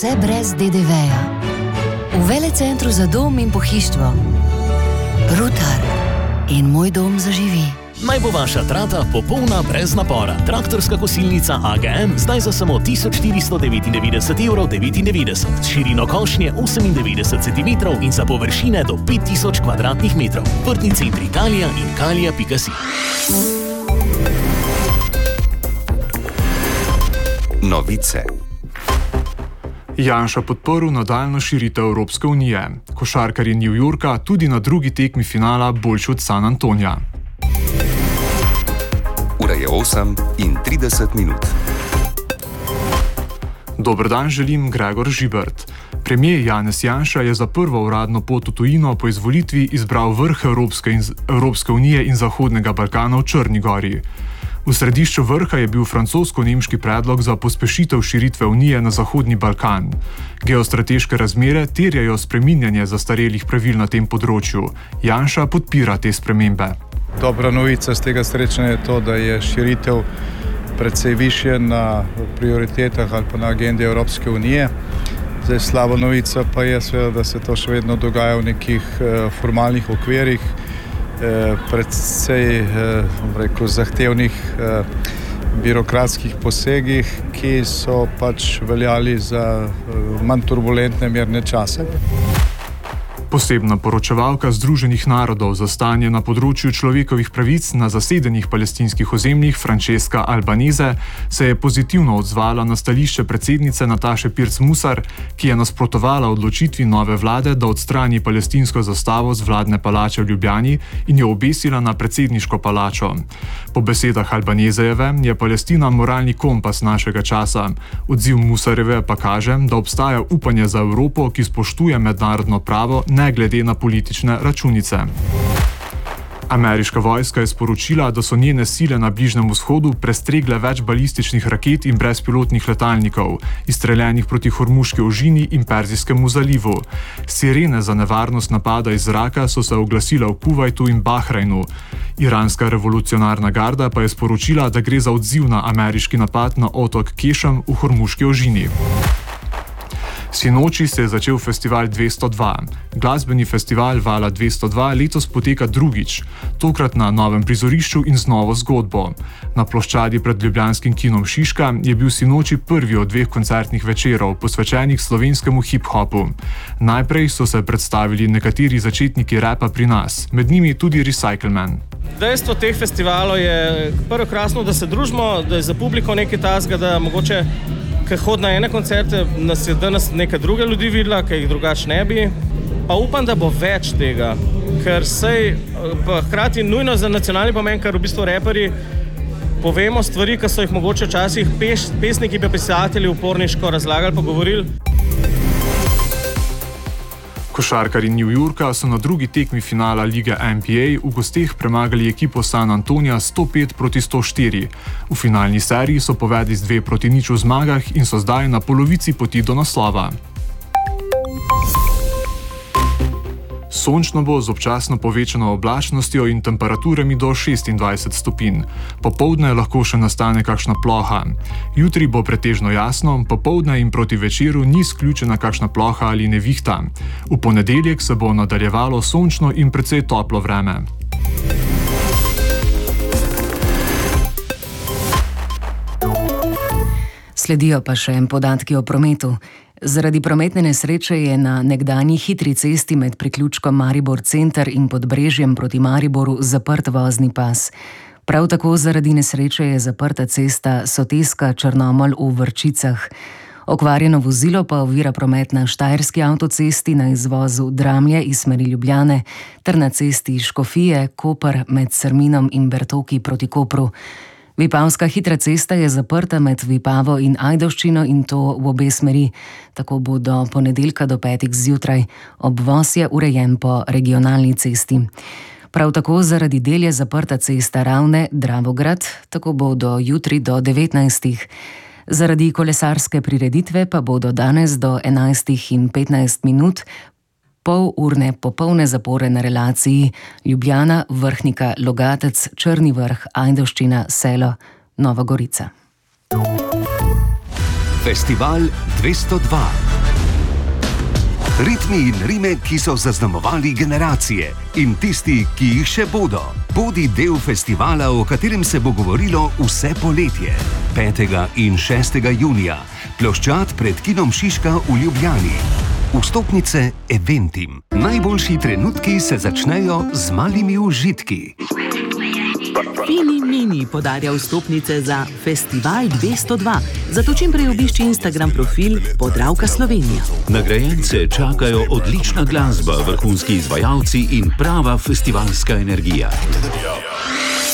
Vse brez DDV-ja. V Velecentru za dom in pohištvo. Rutar in moj dom zaživi. Naj bo vaša trata popolna brez napora. Traktorska kosilnica AGM zdaj za samo 1499,99 €, s širino košnje 98 cm in za površine do 5000 kvadratnih metrov. Vrtni centri Italija in Kalija.si. Novice. Janša podporil nadaljnjo širitev Evropske unije. Košarkarji New Yorka tudi na drugi tekmi finala boljši od San Antonija. Ura je 8:30. Dober dan želim, Gregor Žibert. Premijer Janez Janša je za prvo uradno pot v tujino po izvolitvi izbral vrh Evropske unije in Zahodnega Balkana v Črni Gori. V središču vrha je bil francosko-nemški predlog za pospešitev širitve unije na Zahodni Balkan. Geostrateške razmere terjajo spreminjanje zastarelih pravil na tem področju. Janša podpira te spremembe. Dobra novica z tega srečanja je to, da je širitev precej višje na prioritetah ali pa na agendi Evropske unije. Zdaj, slaba novica pa je seveda, da se to še vedno dogaja v nekih formalnih okvirih, predvsej zahtevnih birokratskih posegih, ki so pač veljali za manj turbulentne mirne čase. Posebna poročevalka Združenih narodov za stanje na področju človekovih pravic na zasedenih palestinskih ozemljih Francesca Albanese se je pozitivno odzvala na stališče predsednice Nataše Pirc Musar, ki je nasprotovala odločitvi nove vlade, da odstrani palestinsko zastavo z vladne palače v Ljubljani in jo obesila na predsedniško palačo. Po besedah Albanesejeve je Palestina moralni kompas našega časa. Odziv Musarjeve pa kaže, da obstaja upanje za Evropo, ki spoštuje mednarodno pravo, ne glede na politične računice. Ameriška vojska je sporočila, da so njene sile na Bližnjem vzhodu prestregle več balističnih raket in brezpilotnih letalnikov, izstreljenih proti Hormuški ožini in Perzijskemu zalivu. Sirene za nevarnost napada iz zraka so se oglasile v Kuvajtu in Bahrajnu. Iranska revolucionarna garda pa je sporočila, da gre za odziv na ameriški napad na otok Kešem v Hormuški ožini. Sinoči se je začel festival 202. Glasbeni festival Vala 202 letos poteka drugič, tokrat na novem prizorišču in z novo zgodbo. Na ploščadi pred ljubljanskim kinom Šiška je bil sinoči prvi od dveh koncertnih večerov, posvečenih slovenskemu hip-hopu. Najprej so se predstavili nekateri začetniki rapa pri nas, med njimi tudi Recycleman. Dejstvo teh festivalov je prvo krasno, da se družimo, da je za publiko nekaj tasga, da mogoče ker hodi na ene koncerte, nas je danes neka druga ljudi videla, ki jih drugače ne bi. Pa upam, da bo več tega, ker sej pa hkrati nujno za nacionalni pomen, ker v bistvu reperji povemo stvari, ki so jih mogoče včasih pesniki pa pisatelji uporniško razlagali pa govorili. Košarkarji New Yorka so na drugi tekmi finala lige NBA v gosteh premagali ekipo San Antonija 105-104. V finalni seriji so povedli z 2-0 v zmagah in so zdaj na polovici poti do naslova. Sončno bo z občasno povečano oblačnostjo in temperaturami do 26 stopinj. Popoldne lahko še nastane kakšna ploha. Jutri bo pretežno jasno, popoldne in proti večeru ni izključena kakšna ploha ali nevihta. V ponedeljek se bo nadaljevalo sončno in precej toplo vreme. Sledijo pa še podatki o prometu. Zaradi prometne nesreče je na nekdanji hitri cesti med priključkom Maribor Center in Podbrežjem proti Mariboru zaprt vozni pas. Prav tako zaradi nesreče je zaprta cesta Soteska Črnomelj v Vrčicah. Okvarjeno vozilo pa ovira promet na Štajerski avtocesti na izvozu Dramlje iz smeri Ljubljane ter na cesti Škofije Koper med Srminom in Bertoki proti Kopru. Vipavska hitra cesta je zaprta med Vipavo in Ajdovščino in to v obe smeri. Tako bo do ponedeljka do 5. zjutraj. Obvoz je urejen po regionalni cesti. Prav tako zaradi del je zaprta cesta Ravne-Dravograd, tako bo do jutri do 19. Zaradi kolesarske prireditve pa bodo danes do 11:15 pol-urne popolne zapore na relaciji Ljubljana, Vrhnika, Logatec, Črni Vrh, Ajdovščina, Selo, Nova Gorica. Festival 202. Ritmi in rime, ki so zaznamovali generacije in tisti, ki jih še bodo. Bodi del festivala, o katerem se bo govorilo vse poletje. 5. in 6. junija. Ploščad pred kinom Šiška v Ljubljani. Vstopnice Eventim. Najboljši trenutki se začnejo z malimi užitki. Fini Mini podarja vstopnice za Festival 202, zato čim prej obišči Instagram profil Podravka Slovenija. Nagrajence čakajo odlična glasba, vrhunski izvajalci in prava festivalska energija.